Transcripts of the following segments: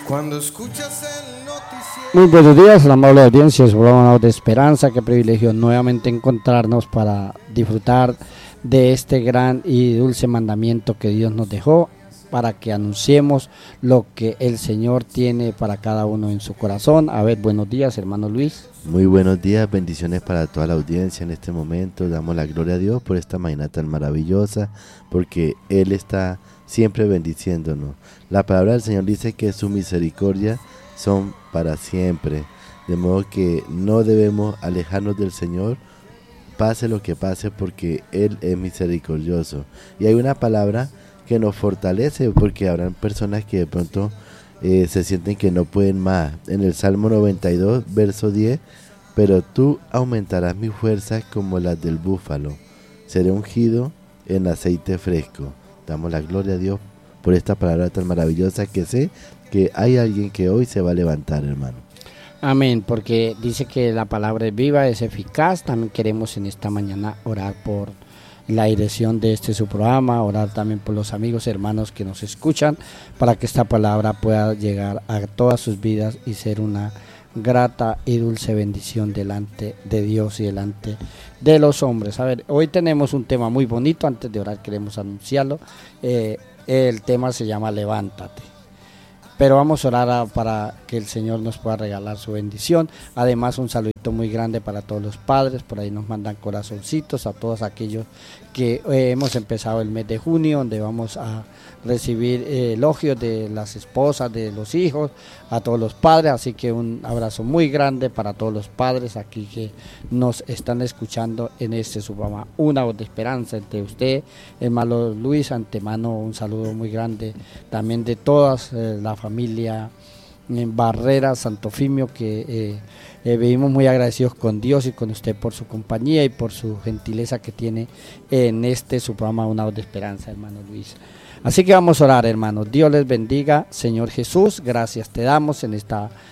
Cuando escuchas el noticiero. Muy buenos días, la amable audiencia, es un programa de esperanza. Qué privilegio nuevamente encontrarnos para disfrutar de este gran y dulce mandamiento que Dios nos dejó, para que anunciemos lo que el Señor tiene para cada uno en su corazón. A ver, buenos días, hermano Luis. Muy buenos días, bendiciones para toda la audiencia en este momento. Damos la gloria a Dios por esta mañana tan maravillosa, porque Él está siempre bendiciéndonos. La palabra del Señor dice que su misericordia son para siempre, de modo que no debemos alejarnos del Señor, pase lo que pase, porque Él es misericordioso. Y hay una palabra que nos fortalece, porque habrán personas que de pronto se sienten que no pueden más. En el Salmo 92, verso 10, pero tú aumentarás mi fuerza como las del búfalo, seré ungido en aceite fresco. Damos la gloria a Dios por esta palabra tan maravillosa, que sé que hay alguien que hoy se va a levantar, hermano. Amén, porque dice que la palabra es viva, es eficaz. También queremos en esta mañana orar por la dirección de su programa, orar también por los amigos, hermanos que nos escuchan, para que esta palabra pueda llegar a todas sus vidas y ser una grata y dulce bendición delante de Dios y delante de los hombres. A ver, hoy tenemos un tema muy bonito. Antes de orar queremos anunciarlo. El tema se llama Levántate. Pero vamos a orar para que el Señor nos pueda regalar su bendición. Además, un saludito muy grande para todos los padres. Por ahí nos mandan corazoncitos a todos aquellos que hemos empezado el mes de junio, donde vamos a recibir elogios de las esposas, de los hijos, a todos los padres. Así que un abrazo muy grande para todos los padres aquí que nos están escuchando en su programa Una Voz de Esperanza. Entre usted, hermano Luis, antemano un saludo muy grande también de todas la familia en Barrera, Santofimio, que vivimos muy agradecidos con Dios y con usted por su compañía y por su gentileza que tiene en su programa Una Voz de Esperanza, hermano Luis. Así que vamos a orar, hermanos. Dios les bendiga. Señor Jesús, gracias te damos en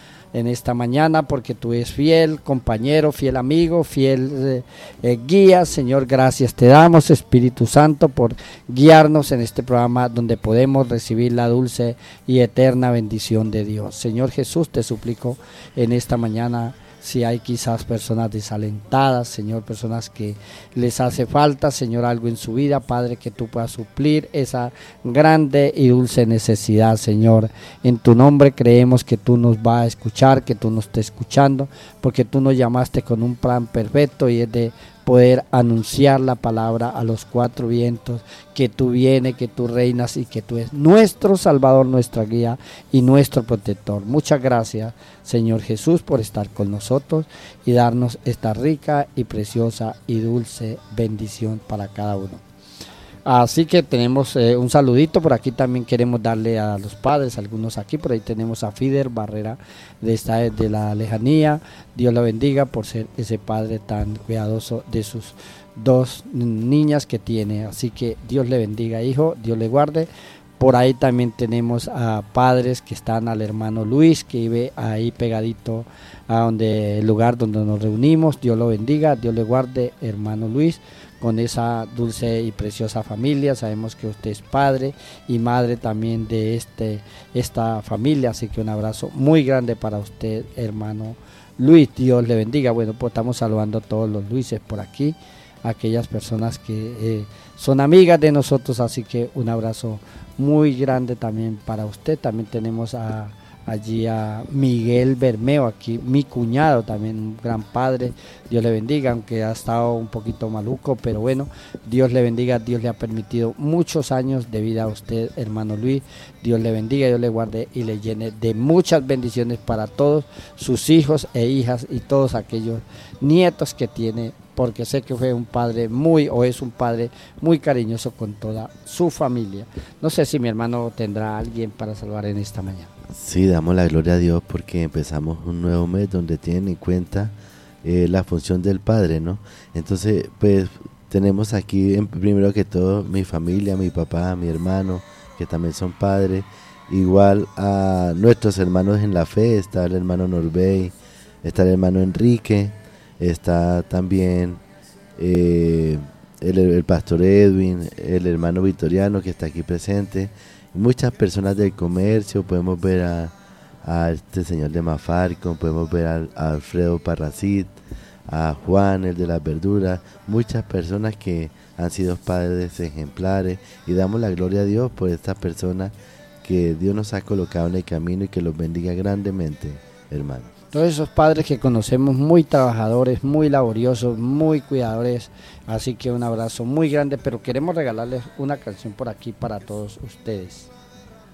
esta mañana, porque tú eres fiel compañero, fiel amigo, fiel guía. Señor, gracias te damos, Espíritu Santo, por guiarnos en este programa donde podemos recibir la dulce y eterna bendición de Dios. Señor Jesús, te suplico en esta mañana, si hay quizás personas desalentadas, Señor, personas que les hace falta, Señor, algo en su vida, Padre, que tú puedas suplir esa grande y dulce necesidad, Señor. En tu nombre creemos que tú nos vas a escuchar, que tú nos estás escuchando, porque tú nos llamaste con un plan perfecto, y es de poder anunciar la palabra a los cuatro vientos, que tú vienes, que tú reinas y que tú eres nuestro Salvador, nuestra guía y nuestro protector. Muchas gracias, Señor Jesús, por estar con nosotros y darnos esta rica y preciosa y dulce bendición para cada uno. Así que tenemos un saludito por aquí. También queremos darle a los padres, algunos aquí. Por ahí tenemos a Fider Barrera de la lejanía. Dios lo bendiga por ser ese padre tan cuidadoso de sus dos niñas que tiene. Así que Dios le bendiga, hijo, Dios le guarde. Por ahí también tenemos a padres que están al hermano Luis, que vive ahí pegadito a el lugar donde nos reunimos. Dios lo bendiga, Dios le guarde, hermano Luis, con esa dulce y preciosa familia. Sabemos que usted es padre y madre también de esta familia, así que un abrazo muy grande para usted, hermano Luis. Dios le bendiga. Bueno, pues estamos saludando a todos los Luises por aquí, aquellas personas que son amigas de nosotros, así que un abrazo muy grande también para usted. También tenemos allí a Miguel Bermeo, aquí mi cuñado, también un gran padre. Dios le bendiga, aunque ha estado un poquito maluco, pero bueno, Dios le bendiga. Dios le ha permitido muchos años de vida a usted, hermano Luis. Dios le bendiga, Dios le guarde y le llene de muchas bendiciones para todos sus hijos e hijas y todos aquellos nietos que tiene, porque sé que fue un padre es un padre muy cariñoso con toda su familia. No sé si mi hermano tendrá a alguien para saludar en esta mañana. Sí, damos la gloria a Dios porque empezamos un nuevo mes donde tienen en cuenta la función del padre, ¿no? Entonces, pues tenemos aquí primero que todo mi familia, mi papá, mi hermano, que también son padres. Igual a nuestros hermanos en la fe, está el hermano Norbey, está el hermano Enrique, está también el pastor Edwin, el hermano Victoriano que está aquí presente, muchas personas del comercio. Podemos ver a este señor de Mafarcon, podemos ver a Alfredo Parracit, a Juan, el de las verduras, muchas personas que han sido padres ejemplares, y damos la gloria a Dios por estas personas que Dios nos ha colocado en el camino y que los bendiga grandemente, hermanos. Todos esos padres que conocemos, muy trabajadores, muy laboriosos, muy cuidadores, así que un abrazo muy grande, pero queremos regalarles una canción por aquí para todos ustedes.